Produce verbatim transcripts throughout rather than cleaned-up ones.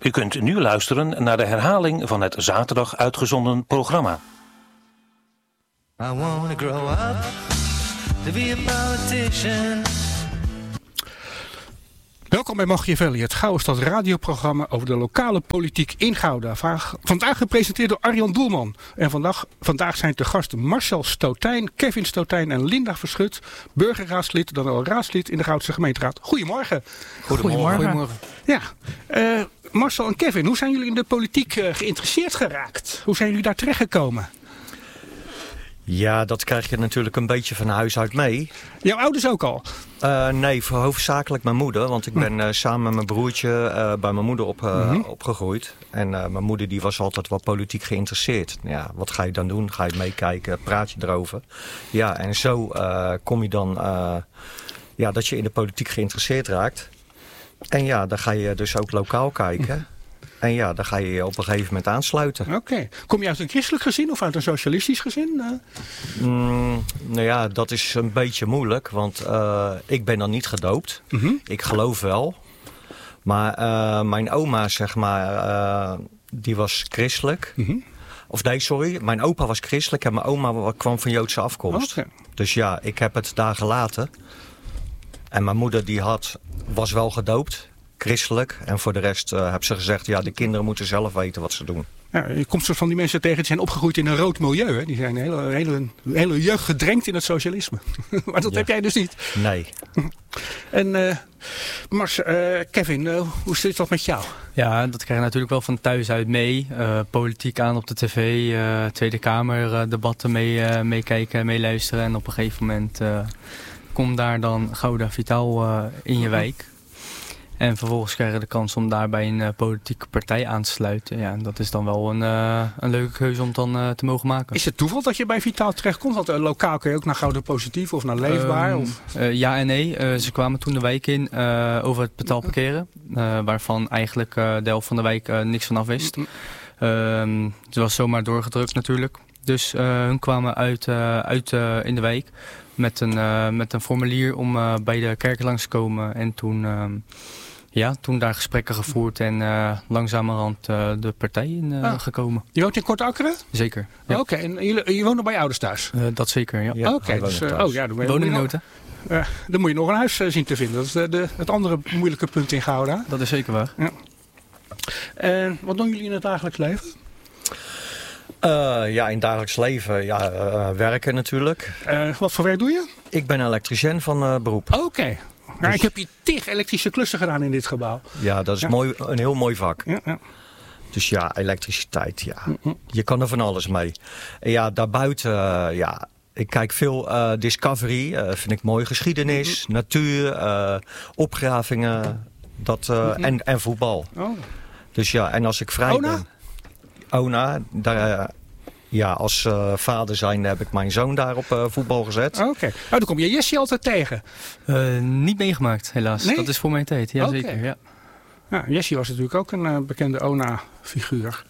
U kunt nu luisteren naar de herhaling van het zaterdag uitgezonden programma. I wanna grow up to be a politician. Welkom bij Machiavelli, het Gouwenstad radioprogramma over de lokale politiek in Gouda. Vandaag gepresenteerd door Arjan Doelman. En vandaag, vandaag zijn te gasten Marcel Stotijn, Kevin Stotijn en Linda Verschut, burgerraadslid, dan wel raadslid in de Goudse gemeenteraad. Goedemorgen. Goedemorgen. Goedemorgen. Ja, uh, Marcel en Kevin, hoe zijn jullie in de politiek uh, geïnteresseerd geraakt? Hoe zijn jullie daar terechtgekomen? Ja, dat krijg je natuurlijk een beetje van huis uit mee. Jouw ouders ook al? Uh, nee, voor hoofdzakelijk mijn moeder. Want ik ben uh, samen met mijn broertje uh, bij mijn moeder op, uh, mm-hmm. opgegroeid. En uh, mijn moeder die was altijd wel politiek geïnteresseerd. Ja, wat ga je dan doen? Ga je meekijken? Praat je erover? Ja, en zo uh, kom je dan uh, ja, dat je in de politiek geïnteresseerd raakt. En ja, dan ga je dus ook lokaal kijken. En ja, dan ga je je op een gegeven moment aansluiten. Oké. Okay. Kom je uit een christelijk gezin of uit een socialistisch gezin? Uh... Mm, nou ja, dat is een beetje moeilijk. Want uh, ik ben dan niet gedoopt. Mm-hmm. Ik geloof wel. Maar uh, mijn oma, zeg maar, uh, die was christelijk. Mm-hmm. Of nee, sorry. Mijn opa was christelijk en mijn oma kwam van Joodse afkomst. Okay. Dus ja, ik heb het daar gelaten. En mijn moeder die had, was wel gedoopt. Christelijk. En voor de rest uh, hebben ze gezegd, ja, de kinderen moeten zelf weten wat ze doen. Ja, je komt zo van die mensen tegen, die zijn opgegroeid in een rood milieu. Hè? Die zijn hele, hele, hele jeugd gedrenkt in het socialisme. Maar dat ja. heb jij dus niet. Nee. En uh, Mars, uh, Kevin, uh, hoe zit dat met jou? Ja, dat krijg je natuurlijk wel van thuis uit mee. Uh, politiek aan op de tv, uh, Tweede Kamer, uh, debatten mee, uh, meekijken, meeluisteren. En op een gegeven moment uh, komt daar dan Gouda Vitaal uh, in je wijk. En vervolgens krijg je de kans om daar bij een uh, politieke partij aan te sluiten. Ja, dat is dan wel een, uh, een leuke keuze om dan uh, te mogen maken. Is het toeval dat je bij Vitaal terechtkomt? Want uh, lokaal kun je ook naar Gouda Positief of naar Leefbaar? Um, of? Uh, ja en nee. Uh, ze kwamen toen de wijk in uh, over het betaalparkeren. Uh, waarvan eigenlijk uh, de helft van de wijk uh, niks van af wist. Uh, het was zomaar doorgedrukt natuurlijk. Dus uh, hun kwamen uit, uh, uit uh, in de wijk met een, uh, met een formulier om uh, bij de kerk langs te komen. En toen... Uh, Ja, toen daar gesprekken gevoerd en uh, langzamerhand uh, de partij in uh, ah. gekomen. Je woont in Kort Akkeren? Zeker. Ja. Oké, okay. En je, je woont nog bij je ouders thuis? Uh, dat zeker, ja. ja Oké, okay, dus uh, oh, ja, woningnoten. Uh, dan moet je nog een huis uh, zien te vinden. Dat is de, de, het andere moeilijke punt in Gouda. Dat is zeker waar. Ja. En wat doen jullie in het dagelijks leven? Uh, ja, in het dagelijks leven ja, uh, werken natuurlijk. Uh, wat voor werk doe je? Ik ben elektricien van uh, beroep. Oké. Okay. Nou, dus... Ik heb hier tig elektrische klussen gedaan in dit gebouw. Ja, dat is ja. mooi, een heel mooi vak. Ja, ja. Dus ja, elektriciteit, ja. Mm-hmm. Je kan er van alles mee. En ja, daarbuiten, uh, ja, ik kijk veel uh, Discovery. Uh, vind ik mooi. Geschiedenis, mm-hmm. natuur, uh, opgravingen dat, uh, mm-hmm. en, en voetbal. Oh. Dus ja, en als ik vrij Ona? ben... Ona? Daar... Uh, Ja, als uh, vader zijnde heb ik mijn zoon daar op uh, voetbal gezet. Oké. Okay. Nou, dan kom je Jessie altijd tegen. Uh, niet meegemaakt, helaas. Nee? Dat is voor mijn tijd, ja okay. zeker. Ja. Ja, Jessie was natuurlijk ook een uh, bekende Ona-figuur.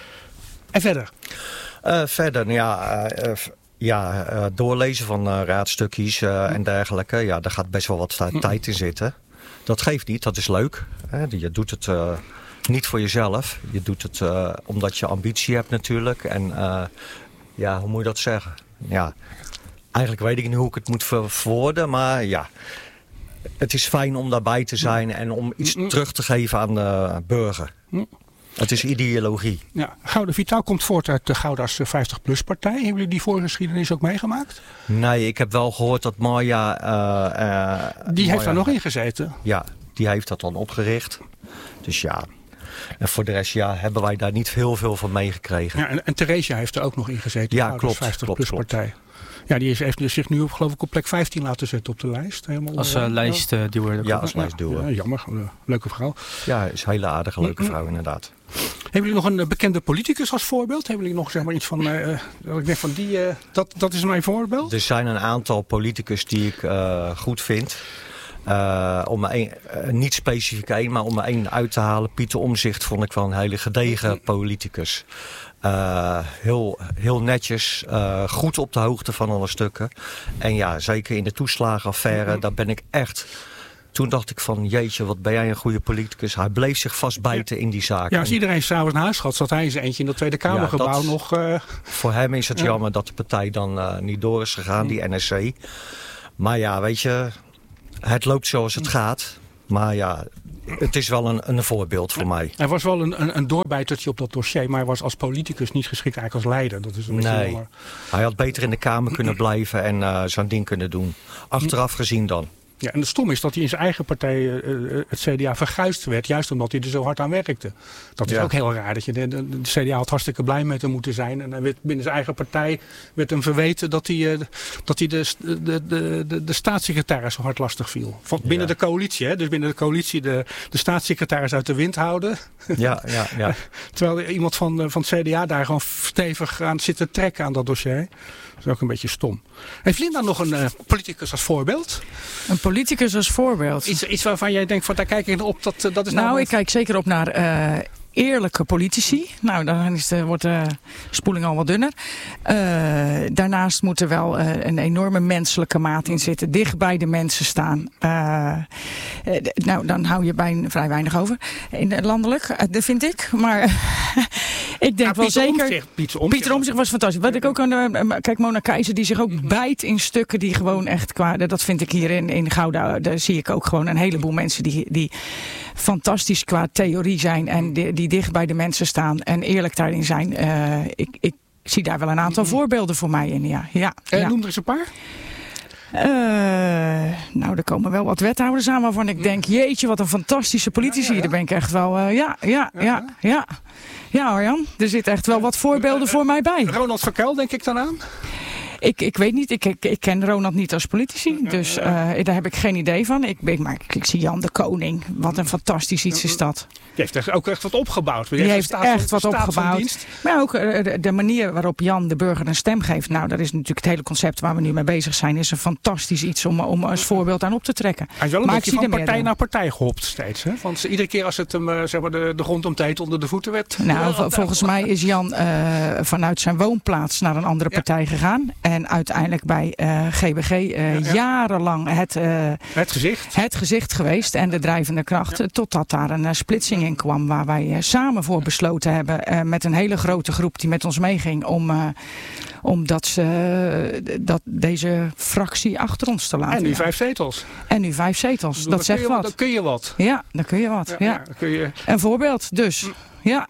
En verder? Uh, verder, ja, uh, uh, ja uh, doorlezen van uh, raadstukjes uh, en dergelijke. Ja, daar gaat best wel wat t- tijd in zitten. Dat geeft niet, dat is leuk. Hè? Je doet het... Uh, Niet voor jezelf. Je doet het uh, omdat je ambitie hebt natuurlijk. En uh, ja, hoe moet je dat zeggen? Ja, eigenlijk weet ik niet hoe ik het moet verwoorden. Maar ja, het is fijn om daarbij te zijn en om iets terug te geven aan de burger. Het is ideologie. Ja, Gouda Vitaal komt voort uit de Gouda's vijftig plus partij. Hebben jullie die voorgeschiedenis ook meegemaakt? Nee, ik heb wel gehoord dat Marja... Uh, uh, die heeft Marja, daar nog in gezeten? Ja, die heeft dat dan opgericht. Dus ja... En voor de rest ja, hebben wij daar niet heel veel van meegekregen. Ja, en, en Theresia heeft er ook nog in gezeten. Ja, klopt. vijftig plus partij. Ja, die heeft zich nu op, geloof ik op plek vijftien laten zetten op de lijst. Helemaal, als uh, lijstduwer. Ja, als lijstduwer. Ja, jammer, leuke vrouw. Ja, is een hele aardige, leuke vrouw inderdaad. Hebben jullie nog een bekende politicus als voorbeeld? Hebben jullie nog zeg maar iets van, uh, ik denk van die, uh, dat, dat is mijn voorbeeld? Er zijn een aantal politicus die ik uh, goed vind. Uh, om er een, uh, niet specifiek één, maar om er één uit te halen. Pieter Omtzigt vond ik wel een hele gedegen politicus. Uh, heel, heel netjes, uh, goed op de hoogte van alle stukken. En ja, zeker in de toeslagenaffaire, daar ben ik echt toen dacht ik van, jeetje, wat ben jij een goede politicus. Hij bleef zich vastbijten ja. in die zaak. Ja, als iedereen s'avonds naar huis gaat, zat hij eens eentje in dat Tweede Kamergebouw ja, dat, nog... Uh... Voor hem is het ja. jammer dat de partij dan uh, niet door is gegaan, die N S C. Maar ja, weet je, het loopt zoals het gaat. Maar ja, het is wel een, een voorbeeld voor mij. Hij was wel een, een, een doorbijtertje op dat dossier, maar hij was als politicus niet geschikt eigenlijk als leider. Dat is een nee, jammer. Hij had beter in de Kamer kunnen blijven en uh, zijn ding kunnen doen. Achteraf gezien dan. Ja, en het stom is dat hij in zijn eigen partij, uh, het C D A, verguisd werd. Juist omdat hij er zo hard aan werkte. Dat is ja. ook heel raar. Dat je de, de, de C D A had hartstikke blij met hem moeten zijn. En hij werd, binnen zijn eigen partij werd hem verweten dat hij, uh, dat hij de, de, de, de, de staatssecretaris zo hard lastig viel. Van, binnen ja. de coalitie. Hè? Dus binnen de coalitie de, de staatssecretaris uit de wind houden. Ja, ja, ja. Terwijl iemand van, van het C D A daar gewoon stevig aan zit te trekken aan dat dossier. Dat is ook een beetje stom. Heeft Linda nog een uh, politicus als voorbeeld? Een politicus als voorbeeld? Iets, iets waarvan jij denkt, van, daar kijk ik op. Dat, dat is nou, nou ik kijk zeker op naar uh, eerlijke politici. Nou, dan is de, wordt de spoeling al wat dunner. Uh, daarnaast moet er wel uh, een enorme menselijke maat in zitten. Dicht bij de mensen staan. Uh, uh, nou, dan hou je bij vrij weinig over. In, landelijk, uh, dat vind ik. Maar ik denk ja, wel Pieter zeker... Omtzigt, Pieter Omtzigt. Pieter Omtzigt was fantastisch. Wat ik ook aan de, kijk, Mona Keizer die zich ook mm-hmm. bijt in stukken die gewoon echt qua... Dat vind ik hier in, in Gouda. Daar zie ik ook gewoon een heleboel mensen die, die fantastisch qua theorie zijn. En die, die dicht bij de mensen staan en eerlijk daarin zijn. Uh, ik, ik zie daar wel een aantal mm-hmm. voorbeelden voor mij in. Ja. Ja, uh, ja. Noem er eens een paar. Uh, nou, er komen wel wat wethouders aan waarvan ik denk, jeetje, wat een fantastische politici. Ja, ja, ja. Daar ben ik echt wel, uh, ja, ja, ja, ja, ja. Ja, Arjan, er zitten echt wel wat voorbeelden voor mij bij. Ronald Verkuil, denk ik dan aan? Ik, ik weet niet, ik, ik, ik ken Ronald niet als politici, dus uh, daar heb ik geen idee van. Ik, ik, maar ik, ik zie Jan de Koning, wat een fantastisch iets is dat. Die heeft ook echt wat opgebouwd. Die, die heeft echt wat opgebouwd. Maar ook uh, de, de manier waarop Jan de burger een stem geeft. Nou, dat is natuurlijk het hele concept waar we nu mee bezig zijn. Is een fantastisch iets om, om als voorbeeld aan op te trekken. Hij is wel een maar beetje van partij naar partij gehopt steeds. Hè? Want iedere keer als het hem uh, zeg maar de, de grond om tijd onder de voeten werd. Nou, uh, volgens mij is Jan uh, vanuit zijn woonplaats naar een andere partij ja. gegaan. En uiteindelijk bij uh, G B G uh, ja, ja. jarenlang het, uh, het, gezicht. het gezicht geweest. En de drijvende kracht. Ja. Totdat daar een uh, splitsing in kwam. Waar wij uh, samen voor besloten hebben. Uh, met een hele grote groep die met ons meeging. Om, uh, om dat ze, uh, dat deze fractie achter ons te laten. En nu ja. vijf zetels. En nu vijf zetels. Bedoel, dat zegt je, wat. Dan kun je wat. Ja, dan kun je wat. Ja, ja. Ja, dan kun je... Een voorbeeld dus. Mm. Ja.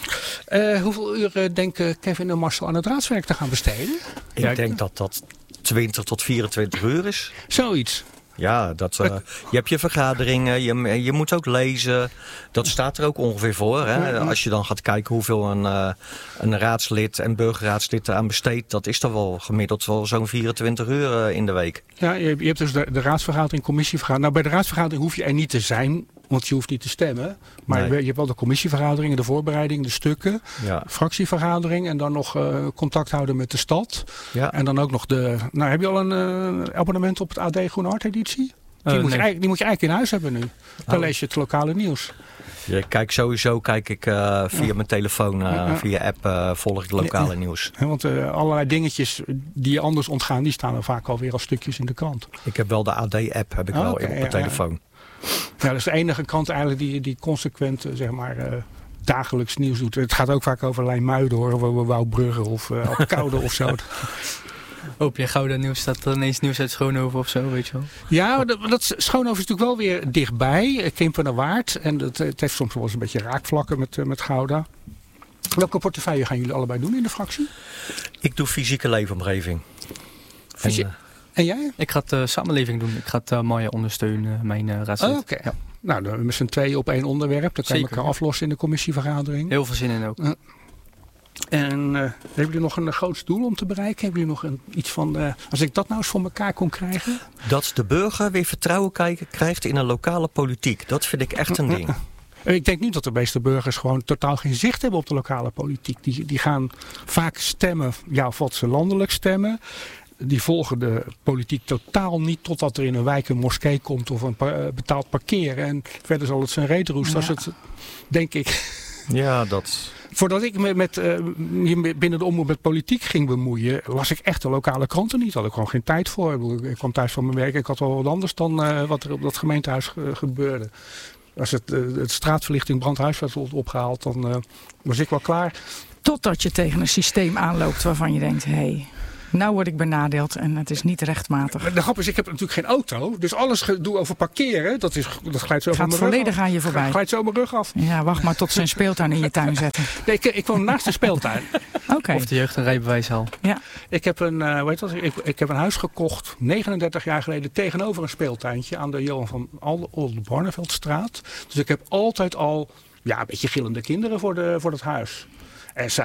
Uh, hoeveel uren denken Kevin en Marcel aan het raadswerk te gaan besteden? Ik ja, denk dat dat twintig tot vierentwintig uur is. Zoiets. Ja, dat, uh, je hebt je vergaderingen, je, je moet ook lezen. Dat staat er ook ongeveer voor. Hè? Als je dan gaat kijken hoeveel een, uh, een raadslid en burgerraadslid eraan besteedt, dat is dan wel gemiddeld wel zo'n vierentwintig uur uh, in de week. Ja, je, je hebt dus de, de raadsvergadering, commissievergadering. Nou, bij de raadsvergadering hoef je er niet te zijn, want je hoeft niet te stemmen. Maar nee. je, je hebt wel de commissievergaderingen, de voorbereiding, de stukken, ja. fractievergadering en dan nog uh, contact houden met de stad. Ja. En dan ook nog de... Nou, heb je al een uh, abonnement op het A D Groene Hart editie? Die, uh, moet nee. je, die moet je eigenlijk in huis hebben nu. Dan oh. lees je het lokale nieuws. Ja, kijk, sowieso kijk ik uh, via mijn telefoon, uh, ja. via app uh, volg ik het lokale ja. nieuws. Ja, want uh, allerlei dingetjes die je anders ontgaan, die staan er vaak alweer als stukjes in de krant. Ik heb wel de A D-app, heb ik oh, wel okay, op mijn ja, telefoon. Ja, dat is de enige krant eigenlijk die, die consequent uh, zeg maar, uh, dagelijks nieuws doet. Het gaat ook vaak over Lijnmuiden hoor, over Wouwbrugge of uh, Apeldoorn of zo. Hoop je Gouda nieuws staat er ineens nieuws uit Schoonhoven of zo, weet je wel? Ja, dat, dat Schoonhoven is natuurlijk wel weer dichtbij. Kempenerwaard. En het, het heeft soms wel eens een beetje raakvlakken met, met Gouda. Welke portefeuille gaan jullie allebei doen in de fractie? Ik doe fysieke leefomgeving. Fysie- en, uh, en jij? Ik ga het uh, samenleving doen. Ik ga het uh, Maya ondersteunen, mijn uh, raadslid. Oh, oké. Okay. Ja. Nou, dan met z'n tweeën op één onderwerp. Dan kan je elkaar aflossen in de commissievergadering. Heel veel zin in ook. Uh, En uh, hebben jullie nog een groot doel om te bereiken? Hebben jullie nog een, iets van, uh, als ik dat nou eens voor elkaar kon krijgen? Dat de burger weer vertrouwen krijgt in een lokale politiek. Dat vind ik echt een ding. Ik denk niet dat de meeste burgers gewoon totaal geen zicht hebben op de lokale politiek. Die, die gaan vaak stemmen, ja, of wat ze landelijk stemmen. Die volgen de politiek totaal niet totdat er in een wijk een moskee komt of een pa- betaald parkeren. En verder zal het zijn reet roesten. Ja. Als het, denk ik... Ja, dat... Voordat ik me met, uh, binnen de omroep met politiek ging bemoeien, las ik echt de lokale kranten niet. Daar had ik gewoon geen tijd voor. Ik, bedoel, ik kwam thuis van mijn werk. Ik had wel wat anders dan uh, wat er op dat gemeentehuis uh, gebeurde. Als het, uh, het straatverlichting brandhuis werd opgehaald, dan uh, was ik wel klaar. Totdat je tegen een systeem aanloopt waarvan je denkt, hé, hey, nou word ik benadeeld en het is niet rechtmatig. De grap is, ik heb natuurlijk geen auto. Dus alles gedoe over parkeren, dat, is, dat glijdt zo Gaat van mijn rug volledig af. aan je voorbij. Glijdt zo mijn rug af. Ja, wacht maar tot ze een speeltuin in je tuin zetten. Nee, ik, ik woon naast de speeltuin. Oké. Okay. Of de jeugd- en rijbewijshal. Ja. Ik heb een, uh, hoe heet dat? Ik, ik heb een huis gekocht, negenendertig jaar geleden, tegenover een speeltuintje aan de Johan van Oldenbarneveldstraat. Dus ik heb altijd al ja, een beetje gillende kinderen voor, de, voor dat huis. En